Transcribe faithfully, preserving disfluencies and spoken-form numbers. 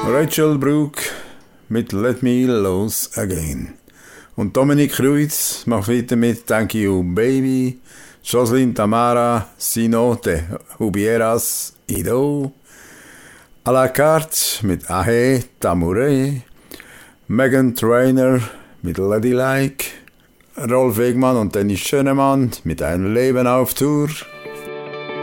Rachel Brooke mit Let Me Loose Again. Und Dominik Ruiz macht weiter mit Thank You Baby. Jocelyn Tamara, Si no te hubieras ido. À la carte mit Ahe Tamure. Megan Trainor mit Ladylike. Rolf Wegmann und Dennis Schönemann mit Ein Leben auf Tour.